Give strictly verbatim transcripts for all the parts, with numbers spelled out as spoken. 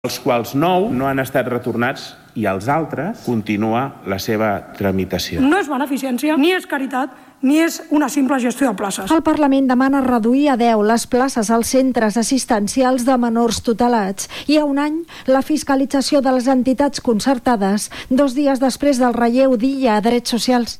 els quals nou no han estat retornats i els altres continua la seva tramitació. No és beneficència, ni és caritat, ni és una simple gestió de places. El Parlament demana reduir a deu les places als centres assistencials de menors tutelats i a un any la fiscalització de les entitats concertades, dos dies després del relleu dia a drets socials.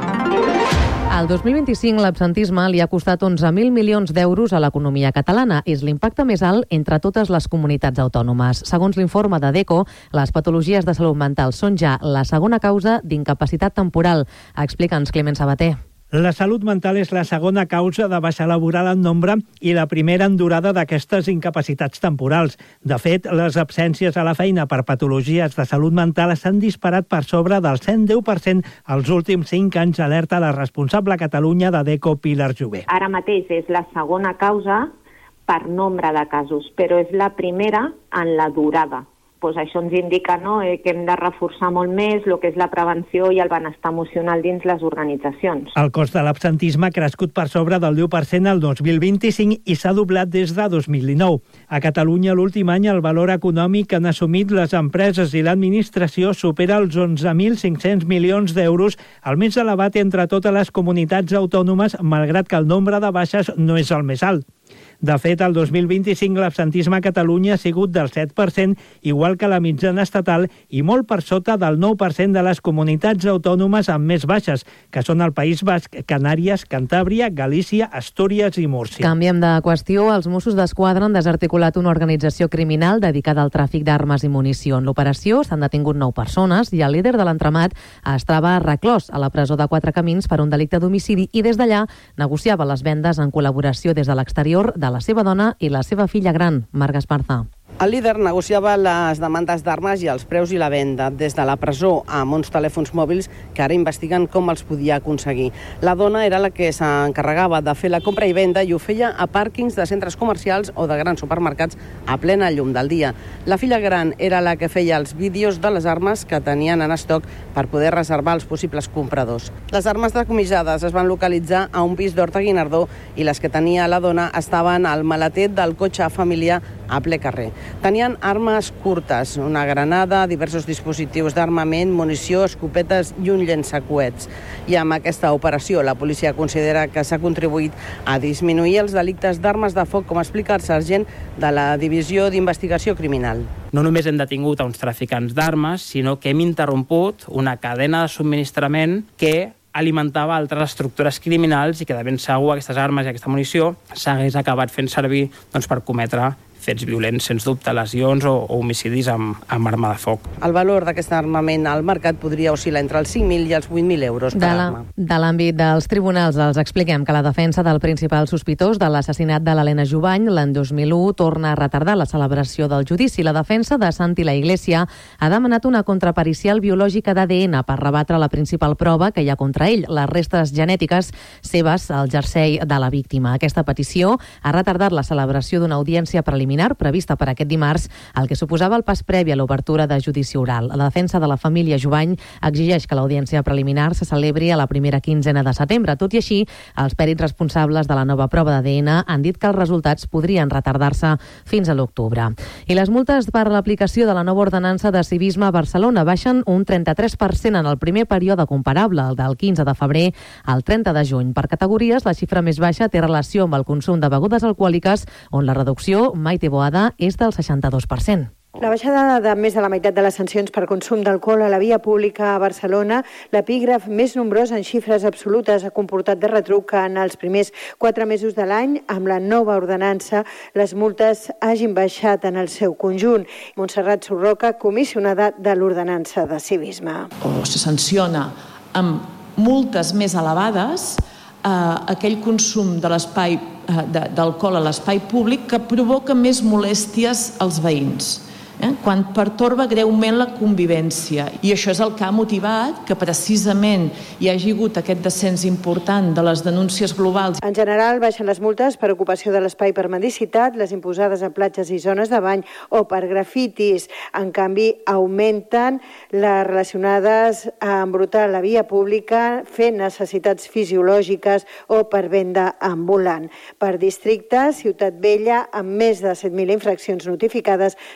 El dos mil vint-i-cinc l'absentisme li ha costat onze mil milions d'euros a l'economia catalana. És l'impacte més alt entre totes les comunitats autònomes. Segons l'informe de DECO, les patologies de salut mental són ja la segona causa d'incapacitat temporal. Explica'ns, Climent Sabater. La salut mental és la segona causa de baixa laboral en nombre i la primera en durada d'aquestes incapacitats temporals. De fet, les absències a la feina per patologies de salut mental s'han disparat per sobre del cent deu per cent els últims cinc anys, alerta la responsable a Catalunya de DECO, Pilar Jové. Ara mateix és la segona causa per nombre de casos, però és la primera en la durada. Pues això ens indica, no, eh, que hem de reforçar molt més el que és la prevenció i el benestar emocional dins les organitzacions. El cost de l'absentisme ha crescut per sobre del deu per cent el dos mil vint-i-cinc i s'ha doblat des de dos mil dinou. A Catalunya, l'últim any, el valor econòmic que han assumit les empreses i l'administració supera els onze mil cinc-cents milions d'euros, el més elevat entre totes les comunitats autònomes, malgrat que el nombre de baixes no és el més alt. De fet, el dos mil vint-i-cinc l'absentisme a Catalunya ha sigut del set per cent, igual que la mitjana estatal, i molt per sota del nou per cent de les comunitats autònomes amb més baixes, que són el País Basc, Canàries, Cantàbria, Galícia, Astúries i Múrcia. Canviem de qüestió. Els Mossos d'Esquadra han desarticulat una organització criminal dedicada al tràfic d'armes i munició. En l'operació s'han detingut nou persones i el líder de l'entramat es troba reclòs a la presó de Quatre Camins per un delicte d'homicidi i des d'allà negociava les vendes en col·laboració des de l'exterior de la seva dona i la seva filla gran, Marc Esparza. El líder negociava les demandes d'armes i els preus i la venda des de la presó amb uns telèfons mòbils que ara investiguen com els podia aconseguir. La dona era la que s'encarregava de fer la compra i venda i ho feia a pàrquings de centres comercials o de grans supermercats a plena llum del dia. La filla gran era la que feia els vídeos de les armes que tenien en estoc per poder reservar els possibles compradors. Les armes decomissades es van localitzar a un pis d'Horta Guinardó i les que tenia la dona estaven al maleter del cotxe familiar a ple carrer. Tenien armes curtes, una granada, diversos dispositius d'armament, munició, escopetes i un llançacoets. I amb aquesta operació la policia considera que s'ha contribuït a disminuir els delictes d'armes de foc, com explica el sergent de la Divisió d'Investigació Criminal. No només hem detingut a uns traficants d'armes, sinó que hem interromput una cadena de subministrament que alimentava altres estructures criminals i que de ben segur aquestes armes i aquesta munició s'hagués acabat fent servir doncs, per cometre fets violents, sens dubte, lesions o, o homicidis amb, amb arma de foc. El valor d'aquest armament al mercat podria oscil·lar entre els cinc mil i els vuit mil euros per arma. De l'àmbit dels tribunals, els expliquem que la defensa del principal sospitós de l'assassinat de l'Helena Jubany l'any dos mil u torna a retardar la celebració del judici. La defensa de Santi La Iglesia ha demanat una contrapericial biològica d'A D N per rebatre la principal prova que hi ha contra ell, les restes genètiques seves al jersei de la víctima. Aquesta petició ha retardat la celebració d'una audiència preliminar prevista per aquest dimarts, el que suposava el pas previ a l'obertura de judici oral. La defensa de la família Jubany exigeix que l'audiència preliminar se celebri a la primera quinzena de setembre. Tot i així, els pèrits responsables de la nova prova d'A D N han dit que els resultats podrien retardar-se fins a l'octubre. I les multes per l'aplicació de la nova ordenança de civisme a Barcelona baixen un trenta-tres per cent en el primer període comparable, el del quinze de febrer al trenta de juny. Per categories, la xifra més baixa té relació amb el consum de begudes alcohòliques, on la reducció mai té boada és del seixanta-dos per cent. La baixada de més de la meitat de les sancions per consum d'alcohol a la via pública a Barcelona, l'epígraf més nombrós en xifres absolutes, ha comportat de retruc que en els primers quatre mesos de l'any, amb la nova ordenança, les multes hagin baixat en el seu conjunt. Montserrat Surroca, comissionada de l'ordenança de civisme. O se sanciona amb multes més elevades eh, aquell consum de l'espai d'alcohol a l'espai públic que provoca més molèsties als veïns. eh? quan pertorba greument la convivència. I això és el que ha motivat que precisament hi hagi hagut aquest descens important de les denúncies globals. En general, baixen les multes per ocupació de l'espai per mendicitat, les imposades a platges i zones de bany o per grafitis. En canvi, augmenten les relacionades a embrutar la via pública, fent necessitats fisiològiques o per venda ambulant. Per districte, Ciutat Vella, amb més de set mil infraccions notificades, s'endú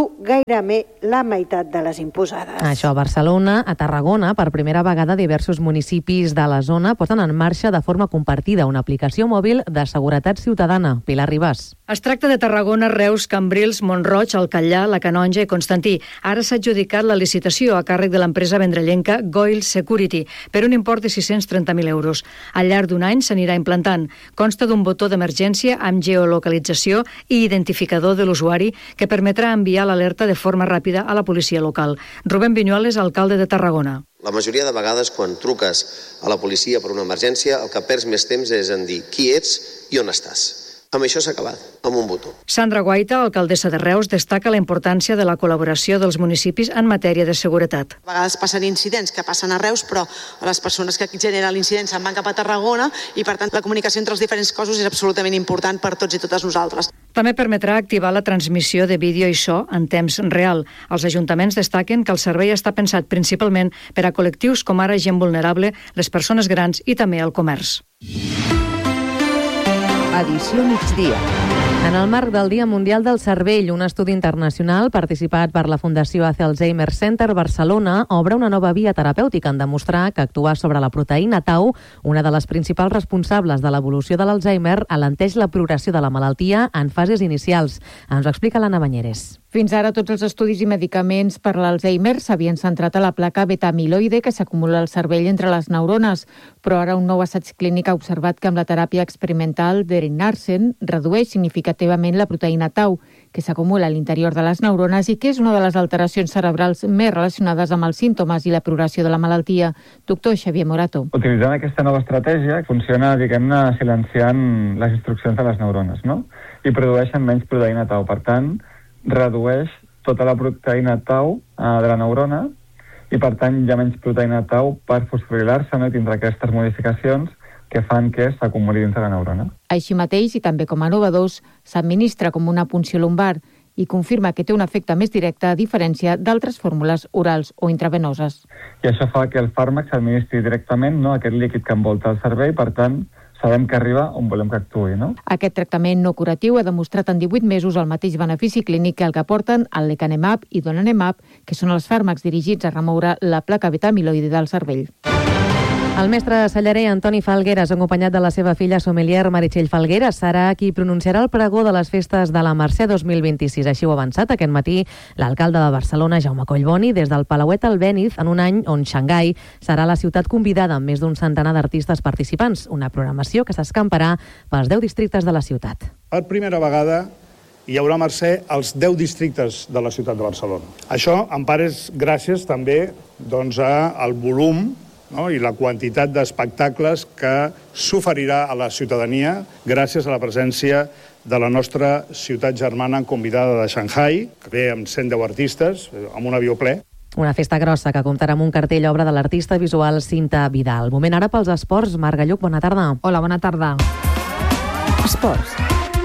dur gairebé la meitat de les imposades. Això a Barcelona. A Tarragona, per primera vegada, diversos municipis de la zona posen en marxa de forma compartida una aplicació mòbil de seguretat ciutadana. Pilar Ribas. Es tracta de Tarragona, Reus, Cambrils, Mont-roig, el Catllà, la Canonja i Constantí. Ara s'ha adjudicat la licitació a càrrec de l'empresa vendrellenca Goil Security per un import de sis-cents trenta mil euros. Al llarg d'un any s'anirà implantant. Consta d'un botó d'emergència amb geolocalització i identificador de l'usuari que permetrà enviar l'alerta de forma ràpida a la policia local. Rubén Viñuales, alcalde de Tarragona. La majoria de vegades, quan truques a la policia per una emergència, el que perds més temps és en dir qui ets i on estàs. Amb això s'ha acabat, amb un botó. Sandra Guaita, alcaldessa de Reus, destaca la importància de la col·laboració dels municipis en matèria de seguretat. A vegades passen incidents que passen a Reus, però les persones que generen l'incident se'n van cap a Tarragona i, per tant, la comunicació entre els diferents cossos és absolutament important per tots i totes nosaltres. També permetrà activar la transmissió de vídeo i so en temps real. Els ajuntaments destaquen que el servei està pensat principalment per a col·lectius com ara gent vulnerable, les persones grans i també el comerç. Edició migdia. En el marc del Dia Mundial del Cervell, un estudi internacional participat per la Fundació Alzheimer Center Barcelona obre una nova via terapèutica en demostrar que actuar sobre la proteïna tau, una de les principals responsables de l'evolució de l'Alzheimer, alenteix la progressió de la malaltia en fases inicials. Ens ho explica l'Anna Banyeres. Fins ara, tots els estudis i medicaments per l'Alzheimer s'havien centrat a la placa beta-amiloide que s'acumula al cervell entre les neurones, però ara un nou assaig clínic ha observat que amb la teràpia experimental d'Erin Narsen redueix significativament la proteïna tau, que s'acumula a l'interior de les neurones i que és una de les alteracions cerebrals més relacionades amb els símptomes i la progressió de la malaltia. Doctor Xavier Morato. Utilitzant aquesta nova estratègia funciona, diguem-ne, silenciant les instruccions de les neurones, no? I produeixen menys proteïna tau. Per tant, redueix tota la proteïna tau eh, de la neurona i, per tant, hi ha menys proteïna tau per fosforilar-se, no? I tindrà aquestes modificacions que fan que s'acumuli dins de la neurona. Així mateix, i també com a novedós, s'administra com una punció lumbar i confirma que té un efecte més directe a diferència d'altres fórmules orals o intravenoses. I això fa que el fàrmac s'administri directament, no?, aquest líquid que envolta el cervell, per tant, sabem que arriba on volem que actuï, no? Aquest tractament no curatiu ha demostrat en divuit mesos el mateix benefici clínic que el que aporten el lecanemab i donanemab, que són els fàrmacs dirigits a remoure la placa beta-amiloide del cervell. El mestre cellarer Antoni Falgueres, acompanyat de la seva filla sommelier Meritxell Falgueres, serà qui pronunciarà el pregó de les festes de la Mercè dos mil vint-i-sis. Així ho ha avançat aquest matí l'alcalde de Barcelona, Jaume Collboni, des del Palauet Albéniz, en un any on Xangai serà la ciutat convidada amb més d'un centenar d'artistes participants, una programació que s'escamparà pels deu districtes de la ciutat. Per primera vegada hi haurà Mercè als deu districtes de la ciutat de Barcelona. Això, en part, és gràcies també doncs, al volum, no?, i la quantitat d'espectacles que s'oferirà a la ciutadania gràcies a la presència de la nostra ciutat germana convidada de Shanghai, que ve amb cent deu artistes, amb un avió ple. Una festa grossa que comptarà amb un cartell obra de l'artista visual Cinta Vidal. Moment ara pels esports. Marc Galluc, bona tarda. Hola, bona tarda. Esports.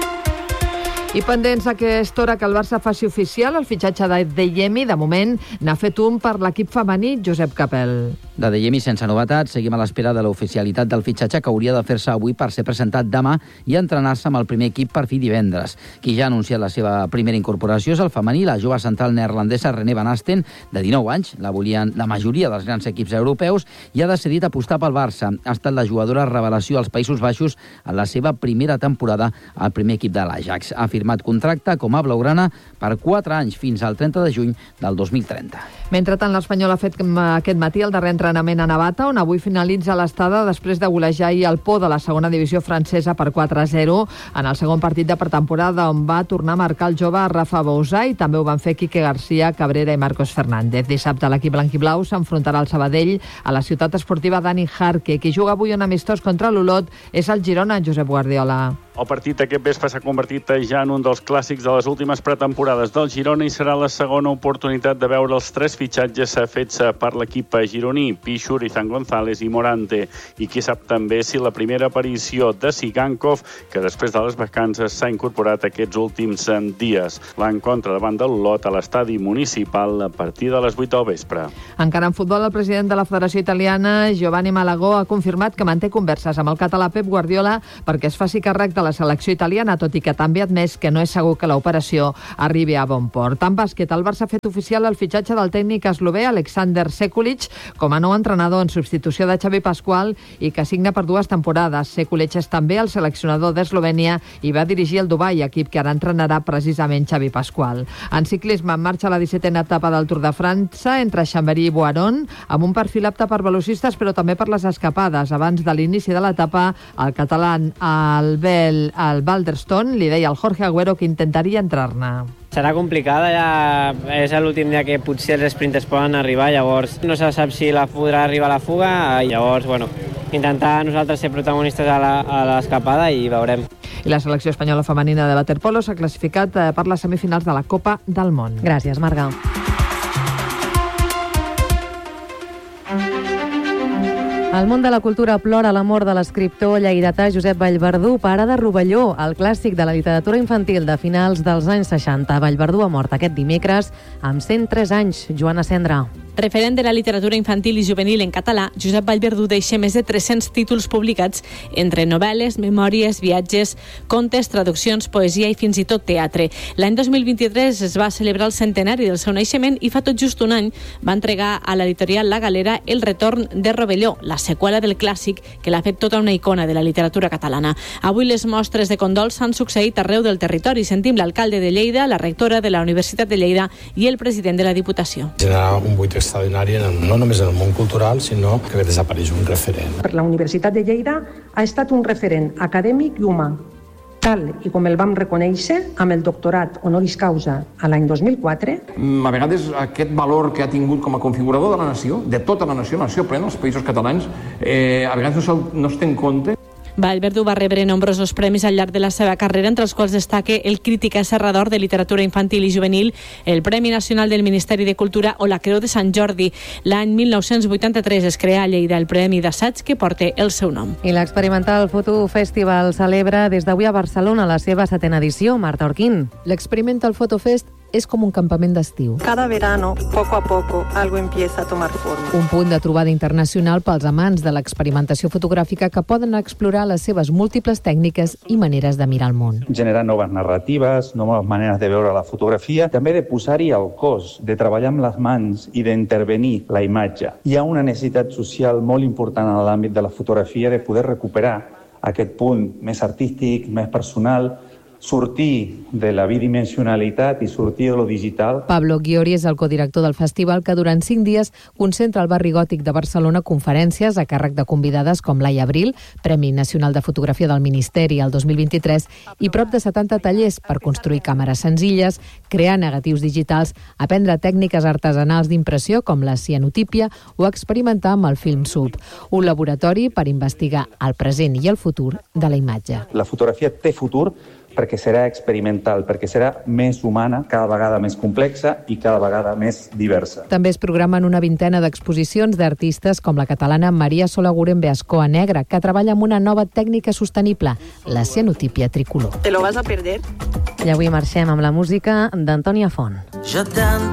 I pendents a aquesta hora que el Barça faci oficial el fitxatge de Deyemi, de moment n'ha fet un per l'equip femení, Josep Capel. De Deyemi sense novetats, seguim a l'espera de l'oficialitat del fitxatge que hauria de fer-se avui per ser presentat demà i entrenar-se amb el primer equip per fi divendres. Qui ja ha anunciat la seva primera incorporació és el femení, la jove central neerlandesa René Van Asten, de dinou anys. La volien la majoria dels grans equips europeus i ha decidit apostar pel Barça. Ha estat la jugadora revelació als Països Baixos en la seva primera temporada al primer equip de l'Ajax. Ha firmat contracte com a blaugrana per quatre anys fins al trenta de juny del dos mil trenta. Mentrestant, l'Espanyol ha fet aquest matí el darrer entrenament a Navata, on avui finalitza l'estada després de golejar ahir el Pau de la segona divisió francesa per quatre a zero en el segon partit de pretemporada, on va tornar a marcar el jove Rafa Bouzá i també ho van fer Quique García, Cabrera i Marcos Fernández. Dissabte l'equip blanquiblau s'enfrontarà al Sabadell a la ciutat esportiva Dani Jarque. Qui juga avui un amistós contra l'Olot és el Girona, Josep Guardiola. El partit aquest vespre s'ha convertit ja en un dels clàssics de les últimes pretemporades del Girona i serà la segona oportunitat de veure els tres fitxatges fets per l'equip gironí, Pichur, Izan González i Morante. I qui sap també si la primera aparició de Sigankov, que després de les vacances s'ha incorporat aquests últims dies. L'encontre davant del Lot a l'estadi municipal a partir de les vuit del vespre. Encara en futbol, el president de la Federació Italiana, Giovanni Malagò, ha confirmat que manté converses amb el català Pep Guardiola perquè es faci càrrec de que la selecció italiana, tot i que també ha admès que no és segur que l'operació arribi a bon port. En bàsquet, el Barça ha fet oficial el fitxatge del tècnic eslovè Aleksandar Sekulic com a nou entrenador en substitució de Xavi Pascual i que signa per dues temporades. Sekulic és també el seleccionador d'Eslovènia i va dirigir el Dubai, equip que ara entrenarà precisament Xavi Pascual. En ciclisme, en marxa la dissetena etapa del Tour de França entre Chambéry i Boiron, amb un perfil apte per velocistes però també per les escapades. Abans de l'inici de l'etapa, el català Albel al Balderstone li deia al Jorge Agüero que intentaria entrar-ne. Serà complicada, ja és l'últim dia que potser els sprinters poden arribar, llavors no se sap si la podrà arribar a la fuga, llavors, bueno, intentar nosaltres ser protagonistes a l'escapada i veurem. I la selecció espanyola femenina de waterpolo s'ha classificat per les semifinals de la Copa del Món. Gràcies, Marga. El món de la cultura plora la mort de l'escriptor lleidatà Josep Vallverdú, pare de Rovelló, el clàssic de la literatura infantil de finals dels anys seixanta. Vallverdú ha mort aquest dimecres amb cent tres anys. Joana Cendra. Referent de la literatura infantil i juvenil en català, Josep Vallverdú deixa més de tres-cents títols publicats entre novel·les, memòries, viatges, contes, traduccions, poesia i fins i tot teatre. L'any dos mil vint-i-tres es va celebrar el centenari del seu naixement i fa tot just un any va entregar a l'editorial La Galera El retorn de Rovelló, la seqüela del clàssic que l'ha fet tota una icona de la literatura catalana. Avui les mostres de condols s'han succeït arreu del territori. Sentim l'alcalde de Lleida, la rectora de la Universitat de Lleida i el president de la Diputació. Generar un buit extraordinari no només en el món cultural, sinó que desapareix un referent. Per la Universitat de Lleida ha estat un referent acadèmic i humà, tal i com el vam reconèixer amb el doctorat honoris causa a l'any dos mil quatre. A vegades aquest valor que ha tingut com a configurador de la nació, de tota la nació, la nació plena, els països catalans, eh, a vegades no, no es té en compte. Vallverdú va rebre nombrosos premis al llarg de la seva carrera, entre els quals destaca el Crític Serrador de Literatura Infantil i Juvenil, el Premi Nacional del Ministeri de Cultura o la Creu de Sant Jordi. L'any mil nou-cents vuitanta-tres es crea a Lleida el Premi d'Assaig que porta el seu nom. I l'Experimental Photo Festival celebra des d'avui a Barcelona la seva setena edició. Marta Orquín. L'Experimental Photo Fest es como un campament d'estiu. Cada verano, poco a poco, algo empieza a tomar forma. Un punt de trobada internacional pels amants de l'experimentació fotogràfica que poden explorar les seves múltiples tècniques i maneres de mirar el món. Generar noves narratives, noves maneres de veure la fotografia, també de posar-hi el cos, de treballar amb les mans i d'intervenir la imatge. Hi ha una necessitat social molt important en l'àmbit de la fotografia de poder recuperar aquest punt més artístic, més personal, sortir de la bidimensionalitat i sortir de lo digital. Pablo Ghiori és el codirector del festival que durant cinc dies concentra al barri gòtic de Barcelona conferències a càrrec de convidades com Laia Abril, Premi Nacional de Fotografia del Ministeri el dos mil vint-i-tres, i prop de setanta tallers per construir càmeres senzilles, crear negatius digitals, aprendre tècniques artesanals d'impressió com la cianotípia o experimentar amb el film sub. Un laboratori per investigar el present i el futur de la imatge. La fotografia té futur perquè serà experimental, perquè serà més humana, cada vegada més complexa i cada vegada més diversa. També es programen una vintena d'exposicions d'artistes com la catalana Maria Solaguren Beascoa Negra, que treballa amb una nova tècnica sostenible, la cianotípia tricolor. Te lo vas a perder. I avui marxem amb la música d'Antònia Font.